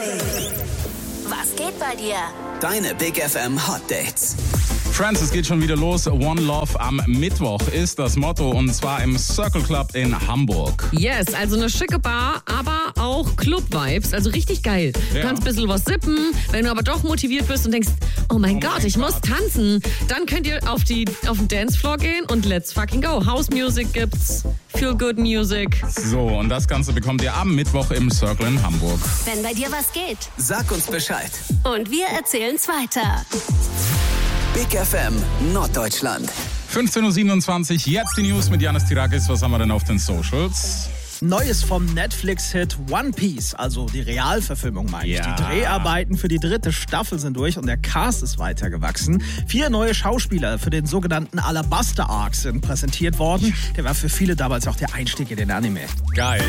Was geht bei dir? Deine Big FM Hot Dates. Friends, es geht schon wieder los. One Love am Mittwoch ist das Motto, und zwar im Circle Club in Hamburg. Yes, also eine schicke Bar, aber auch Club-Vibes, also richtig geil. Du kannst ein bisschen was sippen, wenn du aber doch motiviert bist und denkst, oh mein Gott, ich muss tanzen, dann könnt ihr auf den Dancefloor gehen und let's fucking go. House Music gibt's, Feel Good Music. So, und das Ganze bekommt ihr am Mittwoch im Circle in Hamburg. Wenn bei dir was geht. Sag uns Bescheid. Und wir erzählen's weiter. Big FM Norddeutschland. 15.27 Uhr, jetzt die News mit Janis Tirakis. Was haben wir denn auf den Socials? Neues vom Netflix-Hit One Piece, also die Realverfilmung meine ich. Ja. Die Dreharbeiten für die 3. Staffel sind durch und der Cast ist weitergewachsen. 4 neue Schauspieler für den sogenannten Alabaster Arc sind präsentiert worden. Der war für viele damals auch der Einstieg in den Anime. Geil.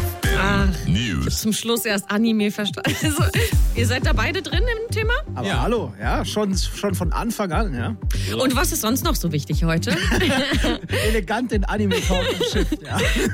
News. Zum Schluss erst Anime verstanden. Also, ihr seid da beide drin im Thema? Aber Ja. hallo, ja, schon von Anfang an, ja. Und was ist sonst noch so wichtig heute? Elegant den Anime-Talk im Schiff, ja.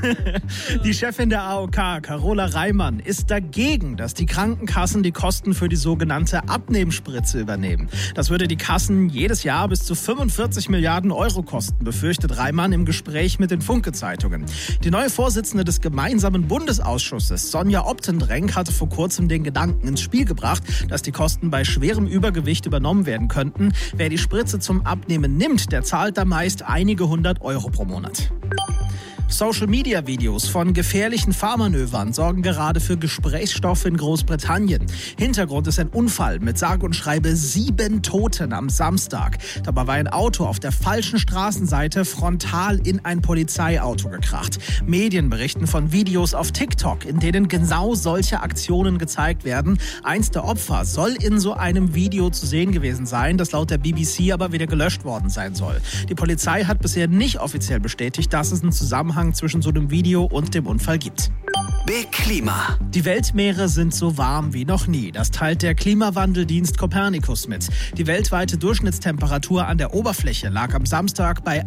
Die Chefin der AOK, Carola Reimann, ist dagegen, dass die Krankenkassen die Kosten für die sogenannte Abnehmspritze übernehmen. Das würde die Kassen jedes Jahr bis zu 45 Milliarden Euro kosten, befürchtet Reimann im Gespräch mit den Funke-Zeitungen. Die neue Vorsitzende des gemeinsamen Bundesausschusses, Sonja Optendrenk, hatte vor kurzem den Gedanken ins Spiel gebracht, dass die Kosten bei schwerem Übergewicht übernommen werden könnten. Wer die Spritze zum Abnehmen nimmt, der zahlt da meist einige 100 Euro pro Monat. Social-Media-Videos von gefährlichen Fahrmanövern sorgen gerade für Gesprächsstoff in Großbritannien. Hintergrund ist ein Unfall mit sage und schreibe 7 Toten am Samstag. Dabei war ein Auto auf der falschen Straßenseite frontal in ein Polizeiauto gekracht. Medien berichten von Videos auf TikTok, in denen genau solche Aktionen gezeigt werden. Eins der Opfer soll in so einem Video zu sehen gewesen sein, das laut der BBC aber wieder gelöscht worden sein soll. Die Polizei hat bisher nicht offiziell bestätigt, dass es einen Zusammenhang zwischen so einem Video und dem Unfall gibt. Big Klima. Die Weltmeere sind so warm wie noch nie. Das teilt der Klimawandeldienst Copernicus mit. Die weltweite Durchschnittstemperatur an der Oberfläche lag am Samstag bei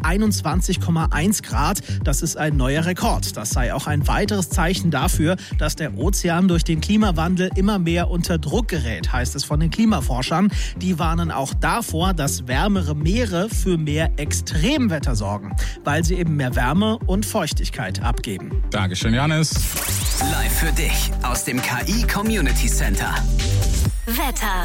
21,1 Grad. Das ist ein neuer Rekord. Das sei auch ein weiteres Zeichen dafür, dass der Ozean durch den Klimawandel immer mehr unter Druck gerät, heißt es von den Klimaforschern. Die warnen auch davor, dass wärmere Meere für mehr Extremwetter sorgen, weil sie eben mehr Wärme und Feuchtigkeit abgeben. Dankeschön, Janis. Live für dich aus dem KI Community Center. Wetter.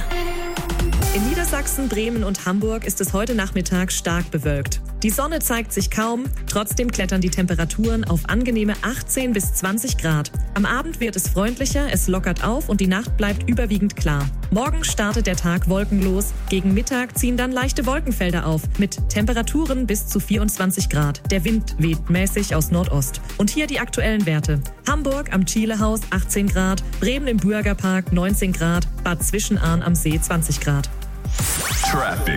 In Niedersachsen, Bremen und Hamburg ist es heute Nachmittag stark bewölkt. Die Sonne zeigt sich kaum, trotzdem klettern die Temperaturen auf angenehme 18 bis 20 Grad. Am Abend wird es freundlicher, es lockert auf und die Nacht bleibt überwiegend klar. Morgen startet der Tag wolkenlos. Gegen Mittag ziehen dann leichte Wolkenfelder auf, mit Temperaturen bis zu 24 Grad. Der Wind weht mäßig aus Nordost. Und hier die aktuellen Werte. Hamburg am Chilehaus 18 Grad, Bremen im Bürgerpark 19 Grad, Bad Zwischenahn am See 20 Grad. Traffic.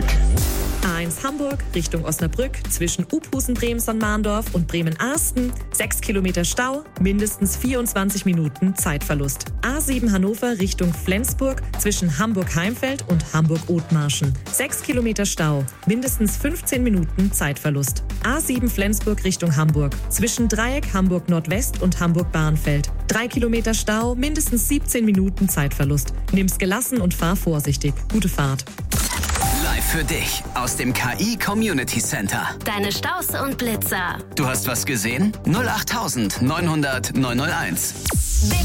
A1 Hamburg Richtung Osnabrück zwischen Uphusen-Bremson-Mahndorf und Bremen-Arsten. 6 Kilometer Stau, mindestens 24 Minuten Zeitverlust. A7 Hannover Richtung Flensburg zwischen Hamburg-Heimfeld und Hamburg-Othmarschen. 6 Kilometer Stau, mindestens 15 Minuten Zeitverlust. A7 Flensburg Richtung Hamburg zwischen Dreieck Hamburg-Nordwest und Hamburg-Bahnfeld. 3 Kilometer Stau, mindestens 17 Minuten Zeitverlust. Nimm's gelassen und fahr vorsichtig. Gute Fahrt. Live für dich aus dem KI Community Center. Deine Staus und Blitzer. Du hast was gesehen? 08900 901. Big